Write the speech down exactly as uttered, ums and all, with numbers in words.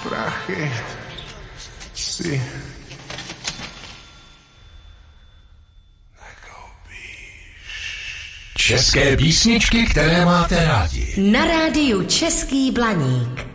prachy si České písničky, které máte rádi. Na rádiu Český Blaník.